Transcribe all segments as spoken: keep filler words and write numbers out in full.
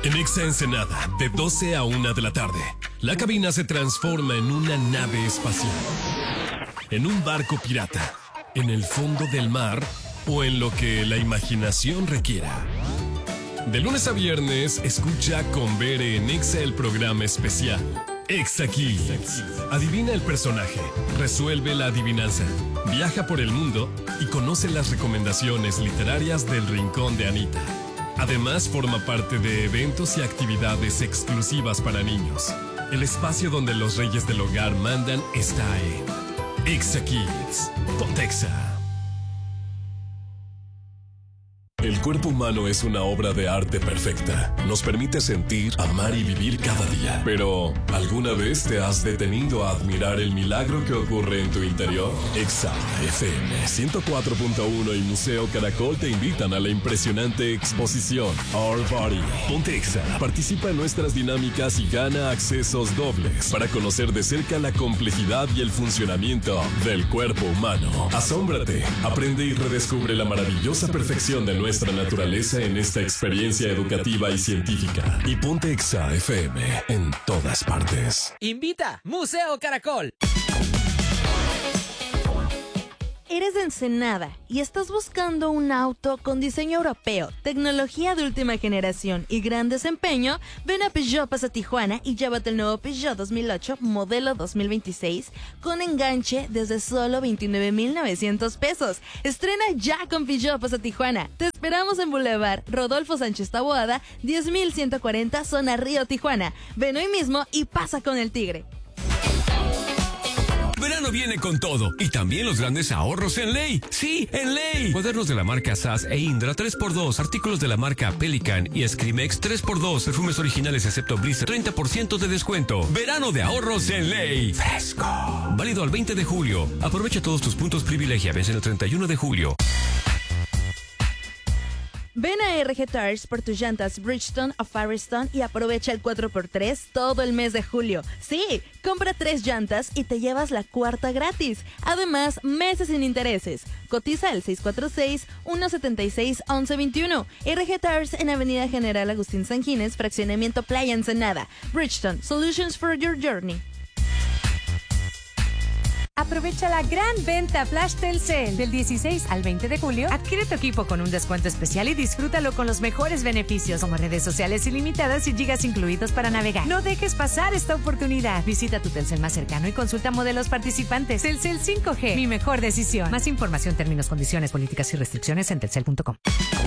En Exa Ensenada, de doce a una de la tarde, la cabina se transforma en una nave espacial, en un barco pirata, en el fondo del mar o en lo que la imaginación requiera. De lunes a viernes, escucha con Bere en Exa el programa especial Exa Kids. Adivina el personaje, resuelve la adivinanza, viaja por el mundo y conoce las recomendaciones literarias del Rincón de Anita. Además, forma parte de eventos y actividades exclusivas para niños. El espacio donde los reyes del hogar mandan está en Exa Kids. Ponte Exa. El cuerpo humano es una obra de arte perfecta. Nos permite sentir, amar y vivir cada día. Pero, ¿alguna vez te has detenido a admirar el milagro que ocurre en tu interior? Exa F M ciento cuatro punto uno y Museo Caracol te invitan a la impresionante exposición Our Body. Ponte Exa. Participa en nuestras dinámicas y gana accesos dobles para conocer de cerca la complejidad y el funcionamiento del cuerpo humano. Asómbrate, aprende y redescubre la maravillosa perfección de nuestra nuestra naturaleza en esta experiencia educativa y científica. Y ponte Exa F M en todas partes. Invita Museo Caracol. Eres de Ensenada y estás buscando un auto con diseño europeo, tecnología de última generación y gran desempeño. Ven a Peugeot Pasa Tijuana y llévate el nuevo Peugeot dos mil ocho modelo dos mil veintiséis con enganche desde solo veintinueve mil novecientos pesos. Estrena ya con Peugeot Pasa Tijuana. Te esperamos en Boulevard Rodolfo Sánchez Taboada, diez mil ciento cuarenta, zona Río Tijuana. Ven hoy mismo y pasa con el Tigre. Verano viene con todo y también los grandes ahorros en Ley. Sí, en Ley. Cuadernos de la marca S A S e Indra tres por dos, artículos de la marca Pelican y Escrimex tres por dos, perfumes originales excepto Blizzard treinta por ciento de descuento. Verano de ahorros en Ley. Fresco. Válido al veinte de julio. Aprovecha todos tus puntos privilegia. Vence el treinta y uno de julio. Ven a R G Tires por tus llantas Bridgestone o Firestone y aprovecha el cuatro por tres todo el mes de julio. Sí, compra tres llantas y te llevas la cuarta gratis. Además, meses sin intereses. Cotiza el seis cuatro seis, uno siete seis, once veintiuno. R G Tires en Avenida General Agustín Sanjines, Fraccionamiento Playa Ensenada. Bridgestone, Solutions for your journey. Aprovecha la gran venta Flash Telcel. Del dieciséis al veinte de julio, adquiere tu equipo con un descuento especial y disfrútalo con los mejores beneficios, como redes sociales ilimitadas y gigas incluidos para navegar. No dejes pasar esta oportunidad. Visita tu Telcel más cercano y consulta modelos participantes. Telcel cinco G, mi mejor decisión. Más información, términos, condiciones, políticas y restricciones en telcel punto com.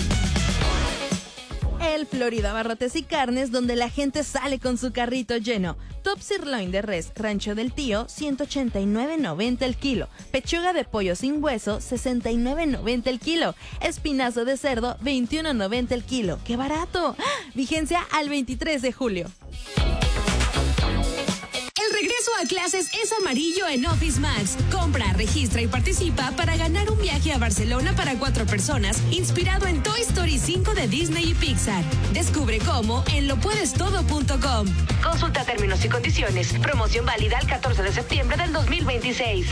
El Florida Barrotes y Carnes, donde la gente sale con su carrito lleno. Top Sirloin de res Rancho del Tío, ciento ochenta y nueve noventa el kilo. Pechuga de pollo sin hueso, sesenta y nueve noventa el kilo. Espinazo de cerdo, veintiuno noventa el kilo. ¡Qué barato! ¡Ah! Vigencia al veintitrés de julio. El regreso a clases es amarillo en Office Max. Compra, registra y participa para ganar un viaje a Barcelona para cuatro personas, inspirado en Toy Story cinco de Disney y Pixar. Descubre cómo en lo puedes todo punto com. Consulta términos y condiciones. Promoción válida el catorce de septiembre del dos mil veintiséis.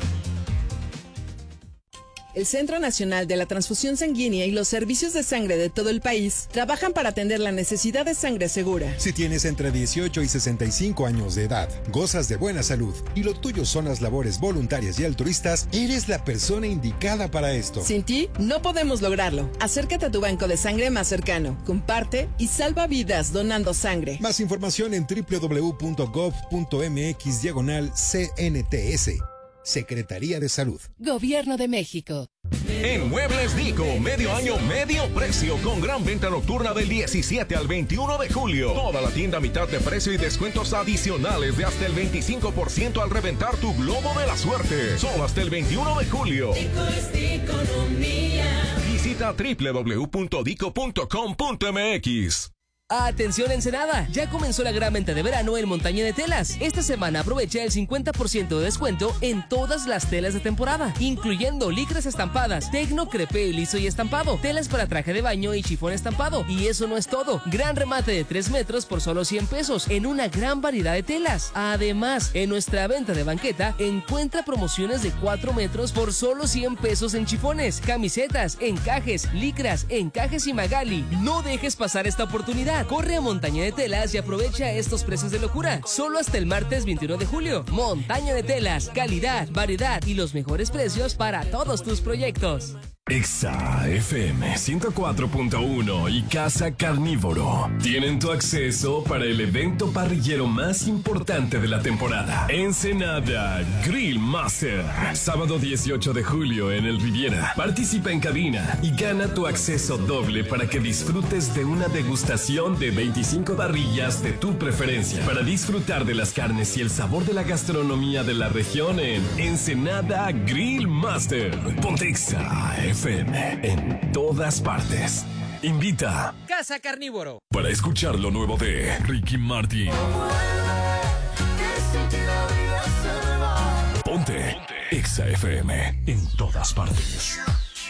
El Centro Nacional de la Transfusión Sanguínea y los servicios de sangre de todo el país trabajan para atender la necesidad de sangre segura. Si tienes entre dieciocho y sesenta y cinco años de edad, gozas de buena salud y lo tuyo son las labores voluntarias y altruistas, eres la persona indicada para esto. Sin ti, no podemos lograrlo. Acércate a tu banco de sangre más cercano, comparte y salva vidas donando sangre. Más información en doble u doble u doble u punto gov punto m x diagonal C N T S. Secretaría de Salud. Gobierno de México. En Muebles Dico, medio año, medio precio, con gran venta nocturna del diecisiete al veintiuno de julio. Toda la tienda a mitad de precio y descuentos adicionales de hasta el veinticinco por ciento al reventar tu globo de la suerte. Solo hasta el veintiuno de julio. Dico es de economía. Visita doble u doble u doble u punto dico punto com punto m x. Atención Ensenada, ya comenzó la gran venta de verano en Montaña de Telas. Esta semana aprovecha el cincuenta por ciento de descuento en todas las telas de temporada, incluyendo licras estampadas, tecno, crepé, liso y estampado, telas para traje de baño y chifón estampado. Y eso no es todo, gran remate de tres metros por solo cien pesos en una gran variedad de telas. Además, en nuestra venta de banqueta, encuentra promociones de cuatro metros por solo cien pesos en chifones, camisetas, encajes, licras, encajes y magali. No dejes pasar esta oportunidad. Navidad. Corre a Montaña de Telas y aprovecha estos precios de locura. Solo hasta el martes veintiuno de julio. Montaña de Telas, calidad, variedad y los mejores precios para todos tus proyectos. Exa F M ciento cuatro punto uno y Casa Carnívoro tienen tu acceso para el evento parrillero más importante de la temporada. Ensenada Grill Master. Sábado dieciocho de julio en el Riviera. Participa en cabina y gana tu acceso doble para que disfrutes de una degustación de veinticinco parrillas de tu preferencia. Para disfrutar de las carnes y el sabor de la gastronomía de la región en Ensenada Grill Master. Ponte Exa F M en todas partes. Invita Casa Carnívoro. Para escuchar lo nuevo de Ricky Martin. Ponte Exa F M en todas partes.